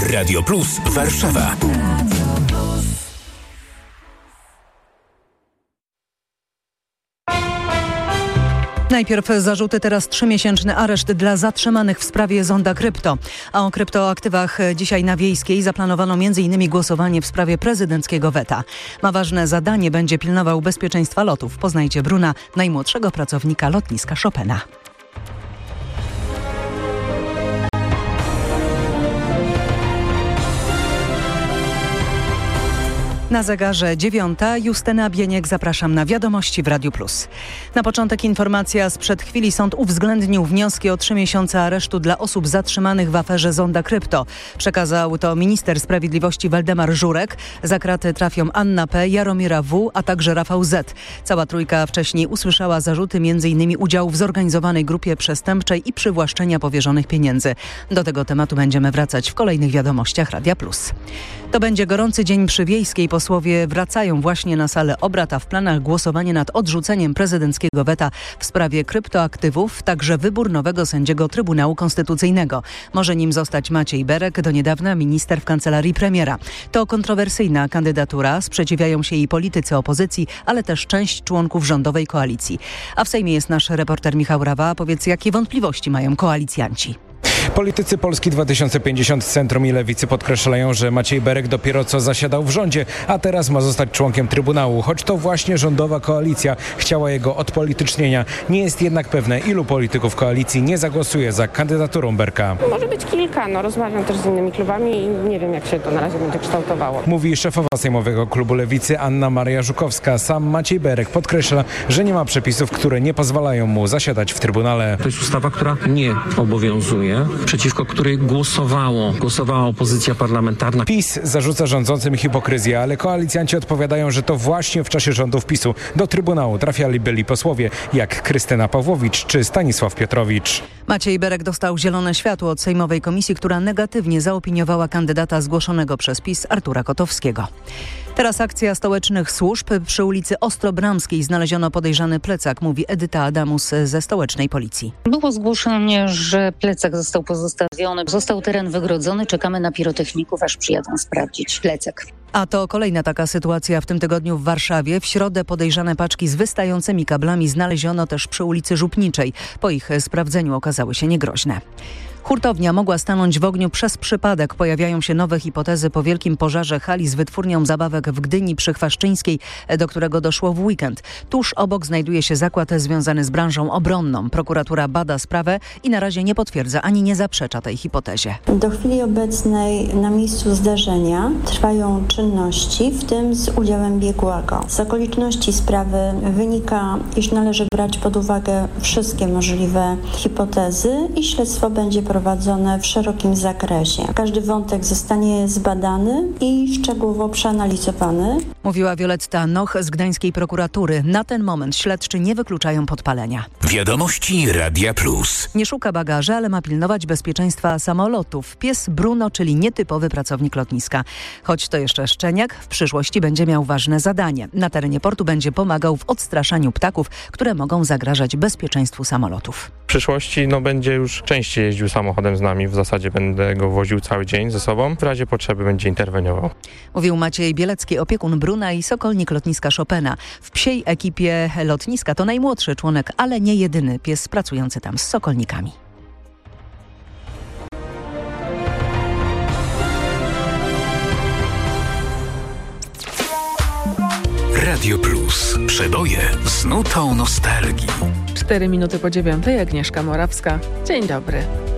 Radio Plus Warszawa. Najpierw zarzuty, teraz 3-miesięczny areszt dla zatrzymanych w sprawie Zonda Krypto. A o kryptoaktywach dzisiaj na Wiejskiej zaplanowano m.in. głosowanie w sprawie prezydenckiego weta. Ma ważne zadanie, będzie pilnował bezpieczeństwa lotów. Poznajcie Bruna, najmłodszego pracownika lotniska Chopina. Na zegarze 9. Justyna Bieniek, zapraszam na Wiadomości w Radiu Plus. Na początek informacja sprzed chwili. Sąd uwzględnił wnioski o 3 miesiące aresztu dla osób zatrzymanych w aferze Zonda Krypto. Przekazał to minister sprawiedliwości Waldemar Żurek. Za kraty trafią Anna P., Jaromira W., a także Rafał Z. Cała trójka wcześniej usłyszała zarzuty m.in. udziału w zorganizowanej grupie przestępczej i przywłaszczenia powierzonych pieniędzy. Do tego tematu będziemy wracać w kolejnych Wiadomościach Radia Plus. To będzie gorący dzień przy Wiejskiej. Posłowie wracają właśnie na salę obrad, a w planach głosowanie nad odrzuceniem prezydenckiego weta w sprawie kryptoaktywów, także wybór nowego sędziego Trybunału Konstytucyjnego. Może nim zostać Maciej Berek, do niedawna minister w kancelarii premiera. To kontrowersyjna kandydatura, sprzeciwiają się jej politycy opozycji, ale też część członków rządowej koalicji. A w Sejmie jest nasz reporter Michał Rawa. Powiedz, jakie wątpliwości mają koalicjanci? Politycy Polski 2050 z Centrum i Lewicy podkreślają, że Maciej Berek dopiero co zasiadał w rządzie, a teraz ma zostać członkiem Trybunału, choć to właśnie rządowa koalicja chciała jego odpolitycznienia. Nie jest jednak pewne, ilu polityków koalicji nie zagłosuje za kandydaturą Berka. Może być kilka, rozmawiam też z innymi klubami i nie wiem, jak się to na razie będzie kształtowało. Mówi szefowa Sejmowego Klubu Lewicy Anna Maria Żukowska. Sam Maciej Berek podkreśla, że nie ma przepisów, które nie pozwalają mu zasiadać w Trybunale. To jest ustawa, która nie obowiązuje, przeciwko której głosowała opozycja parlamentarna. PiS zarzuca rządzącym hipokryzję, ale koalicjanci odpowiadają, że to właśnie w czasie rządów PiS-u do Trybunału trafiali byli posłowie jak Krystyna Pawłowicz czy Stanisław Piotrowicz. Maciej Berek dostał zielone światło od sejmowej komisji, która negatywnie zaopiniowała kandydata zgłoszonego przez PiS Artura Kotowskiego. Teraz akcja stołecznych służb. Przy ulicy Ostrobramskiej znaleziono podejrzany plecak, mówi Edyta Adamus ze stołecznej policji. Było zgłoszenie, że plecak został pozostawiony. Został teren wygrodzony. Czekamy na pirotechników, aż przyjadą sprawdzić plecak. A to kolejna taka sytuacja w tym tygodniu w Warszawie. W środę podejrzane paczki z wystającymi kablami znaleziono też przy ulicy Żupniczej. Po ich sprawdzeniu okazały się niegroźne. Hurtownia mogła stanąć w ogniu przez przypadek. Pojawiają się nowe hipotezy po wielkim pożarze hali z wytwórnią zabawek w Gdyni przy Chwaszczyńskiej, do którego doszło w weekend. Tuż obok znajduje się zakład związany z branżą obronną. Prokuratura bada sprawę i na razie nie potwierdza ani nie zaprzecza tej hipotezie. Do chwili obecnej na miejscu zdarzenia trwają czynności, w tym z udziałem biegłego. Z okoliczności sprawy wynika, iż należy brać pod uwagę wszystkie możliwe hipotezy i śledztwo będzie prowadzone w szerokim zakresie. Każdy wątek zostanie zbadany i szczegółowo przeanalizowany. Mówiła Wioletta Noch z gdańskiej prokuratury. Na ten moment śledczy nie wykluczają podpalenia. Wiadomości Radia Plus. Nie szuka bagaży, ale ma pilnować bezpieczeństwa samolotów. Pies Bruno, czyli nietypowy pracownik lotniska. Choć to jeszcze szczeniak, w przyszłości będzie miał ważne zadanie. Na terenie portu będzie pomagał w odstraszaniu ptaków, które mogą zagrażać bezpieczeństwu samolotów. W przyszłości będzie już częściej jeździł samochodem z nami. W zasadzie będę go woził cały dzień ze sobą. W razie potrzeby będzie interweniował. Mówił Maciej Bielecki, opiekun Bruna i sokolnik lotniska Chopina. W psiej ekipie lotniska to najmłodszy członek, ale nie jedyny pies pracujący tam z sokolnikami. Radio Plus. Przeboje z nutą nostalgii. 4 minuty po 9. Agnieszka Morawska. Dzień dobry.